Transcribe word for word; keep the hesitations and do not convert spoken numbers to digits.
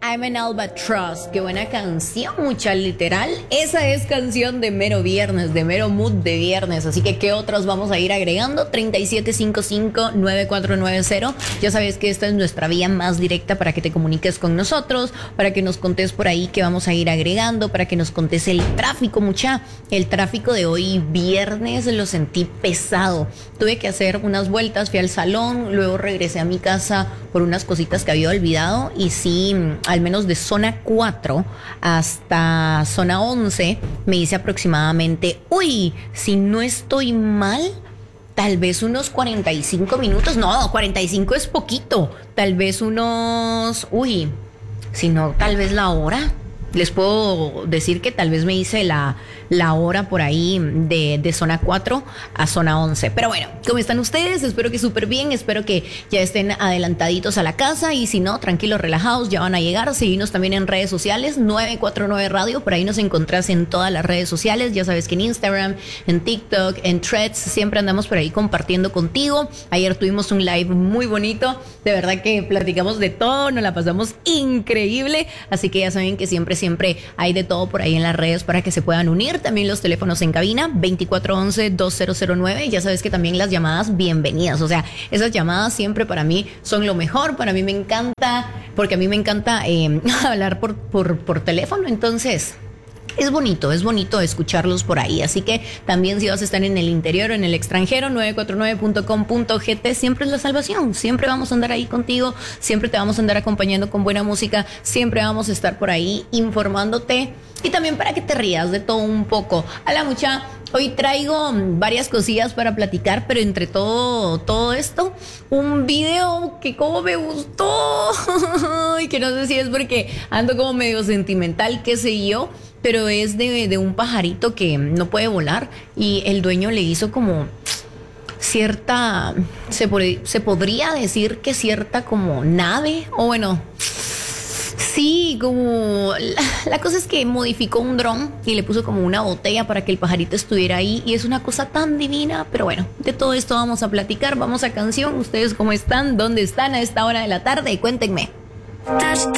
I'm an Albatross. Qué buena canción, mucha literal. Esa es canción de mero viernes, de mero mood de viernes. Así que, ¿qué otras vamos a ir agregando? treinta y siete cincuenta y cinco, noventa y cuatro noventa. Ya sabes que esta es nuestra vía más directa para que te comuniques con nosotros, para que nos contes por ahí que vamos a ir agregando, para que nos contes el tráfico, mucha. El tráfico de hoy viernes lo sentí pesado. Tuve que hacer unas vueltas, fui al salón, luego regresé a mi casa por unas cositas que había olvidado y sí, al menos de zona cuatro hasta zona once me hice aproximadamente, uy, si no estoy mal, tal vez unos cuarenta y cinco minutos. No, cuarenta y cinco es poquito. Tal vez unos, uy, si no, tal vez la hora. Les puedo decir que tal vez me hice la, la hora por ahí de, de zona cuatro a zona once. Pero bueno, ¿cómo están ustedes? Espero que súper bien, espero que ya estén adelantaditos a la casa y si no, tranquilos, relajados, ya van a llegar. Seguimos también en redes sociales, nueve cuatro nueve Radio, por ahí nos encontrás en todas las redes sociales. Ya sabes que en Instagram, en TikTok, en Threads, siempre andamos por ahí compartiendo contigo. Ayer tuvimos un live muy bonito, de verdad que platicamos de todo, nos la pasamos increíble, así que ya saben que siempre Siempre hay de todo por ahí en las redes para que se puedan unir. También los teléfonos en cabina, veinticuatro once, dos mil nueve. Ya sabes que también las llamadas, bienvenidas. O sea, esas llamadas siempre para mí son lo mejor. Para mí me encanta, porque a mí me encanta eh, hablar por, por, por teléfono. Entonces, es bonito, es bonito escucharlos por ahí. Así que también si vas a estar en el interior o en el extranjero, nueve cuatro nueve punto com punto g t, siempre es la salvación. Siempre vamos a andar ahí contigo, siempre te vamos a andar acompañando con buena música, siempre vamos a estar por ahí informándote y también para que te rías de todo un poco. A la mucha, hoy traigo varias cosillas para platicar, pero entre todo, todo esto, un video que como me gustó y que no sé si es porque ando como medio sentimental, qué sé yo, pero es de, de un pajarito que no puede volar y el dueño le hizo como cierta, se, se podría decir que cierta como nave, o bueno, sí, como la, la cosa es que modificó un dron y le puso como una botella para que el pajarito estuviera ahí y es una cosa tan divina. Pero bueno, de todo esto vamos a platicar, vamos a canción. ¿Ustedes cómo están? ¿Dónde están a esta hora de la tarde? Cuéntenme. Touchdown,